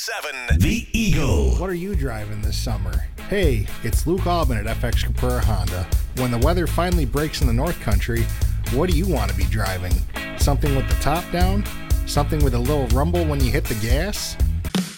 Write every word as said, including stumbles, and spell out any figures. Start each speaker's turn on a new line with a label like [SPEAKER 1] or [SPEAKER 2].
[SPEAKER 1] seven, The Eagle.
[SPEAKER 2] What are you driving this summer? Hey, it's Luke Albin at F X Caprera Honda. When the weather finally breaks in the North Country, what do you want to be driving? Something with the top down? Something with a little rumble when you hit the gas?